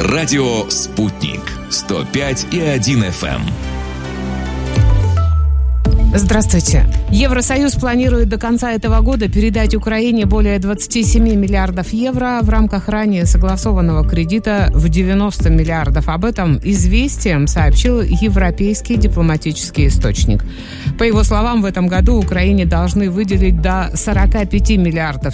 Радио «Спутник». 105,1 FM. Здравствуйте. Евросоюз планирует до конца этого года передать Украине более 27 миллиардов евро в рамках ранее согласованного кредита в 90 миллиардов. Об этом «Известиям» сообщил европейский дипломатический источник. По его словам, в этом году Украине должны выделить до 45 миллиардов.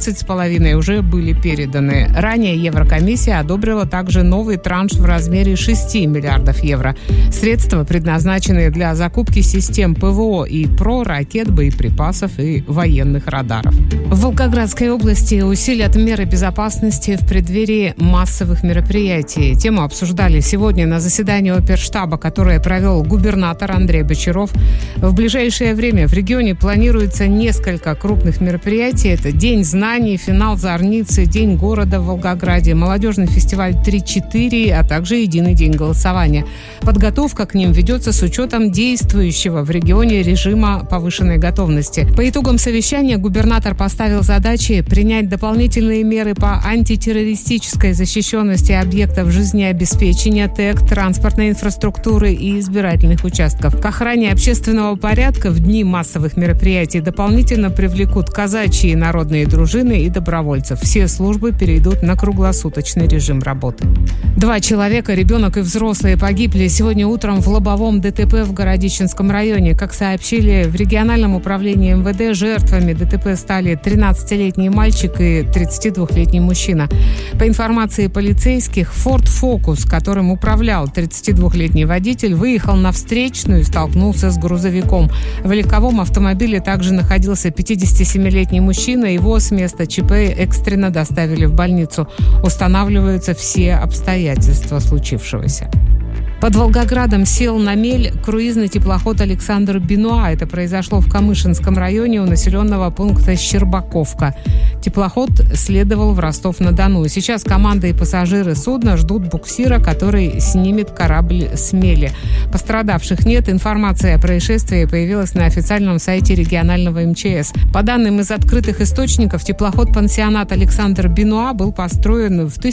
17,5 уже были переданы. Ранее Еврокомиссия одобрила также новый транш в размере 6 миллиардов евро. Средства, предназначенные для закупки систем ПВО и ПРО, ракет, боеприпасов и военных радаров. В Волгоградской области усилят меры безопасности в преддверии массовых мероприятий. Тему обсуждали сегодня на заседании оперштаба, которое провел губернатор Андрей Бочаров. В ближайшее время в регионе планируется несколько крупных мероприятий. Это День знаний, финал Зорницы, День города в Волгограде, молодежный фестиваль 3-4, а также единый день голосования. Подготовка к ним ведется с учетом действующего в регионе режима повышенной готовности. По итогам совещания губернатор поставил задачи принять дополнительные меры по антитеррористической защищенности объектов жизнеобеспечения, ТЭК, транспортной инфраструктуры и избирательных участков. К охране общественного порядка в дни массовых мероприятий дополнительно привлекут казачьи народные дружины и добровольцев. Все службы перейдут на круглосуточный режим работы. 2 человека, ребенок и взрослые, погибли сегодня утром в лобовом ДТП в Городищенском районе. Как сообщили в региональном управлении МВД, жертвами ДТП стали 13-летний мальчик и 32-летний мужчина. По информации полицейских, Ford Focus, которым управлял 32-летний водитель, выехал на встречную и столкнулся с грузовиком. В легковом автомобиле также находился 57-летний мужчина. Его с места ЧП экстренно доставили в больницу. Устанавливаются все обстоятельства случившегося. Под Волгоградом сел на мель круизный теплоход «Александр Бенуа». Это произошло в Камышинском районе у населенного пункта Щербаковка. Теплоход следовал в Ростов-на-Дону. Сейчас команда и пассажиры судна ждут буксира, который снимет корабль с мели. Пострадавших нет. Информация о происшествии появилась на официальном сайте регионального МЧС. По данным из открытых источников, теплоход-пансионат «Александр Бенуа» был построен в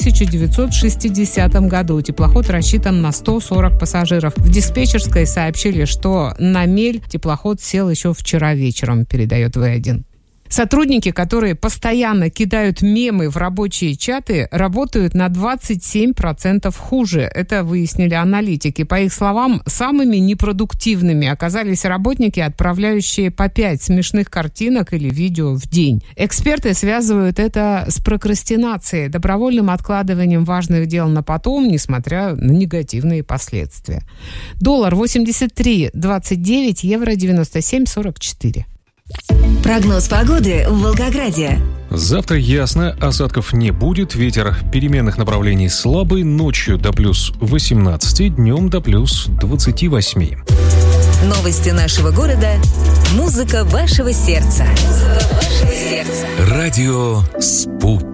1960 году. Теплоход рассчитан на 140 пассажиров. В диспетчерской сообщили, что на мель теплоход сел еще вчера вечером, передает В1. Сотрудники, которые постоянно кидают мемы в рабочие чаты, работают на 27% хуже. Это выяснили аналитики. По их словам, самыми непродуктивными оказались работники, отправляющие по 5 смешных картинок или видео в день. Эксперты связывают это с прокрастинацией, добровольным откладыванием важных дел на потом, несмотря на негативные последствия. Доллар 83.29, евро 97.44. Прогноз погоды в Волгограде. Завтра ясно, осадков не будет, ветер переменных направлений слабый, ночью до плюс 18, днем до плюс 28. Новости нашего города. Музыка вашего сердца. Радио «Спутник».